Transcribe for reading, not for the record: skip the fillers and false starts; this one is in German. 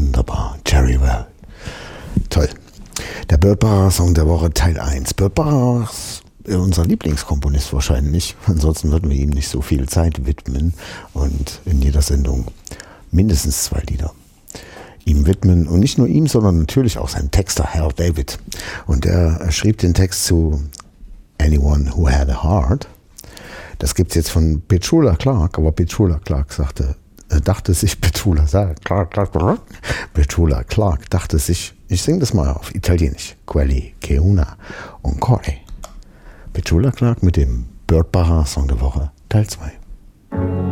Wunderbar. Jerry Well. Toll. Der Burt Bacharach-Song der Woche, Teil 1. Burt Bacharach ist unser Lieblingskomponist wahrscheinlich. Ansonsten würden wir ihm nicht so viel Zeit widmen und in jeder Sendung mindestens 2 Lieder ihm widmen. Und nicht nur ihm, sondern natürlich auch seinem Texter Hal David. Und er schrieb den Text zu Anyone Who Had a Heart. Das gibt es jetzt von Petula Clark, aber Petula Clark dachte sich, Petula Clark dachte sich, ich singe das mal auf Italienisch. Quelli che una un core. Petula Clark mit dem Burt Bacharach Song der Woche, Teil 2.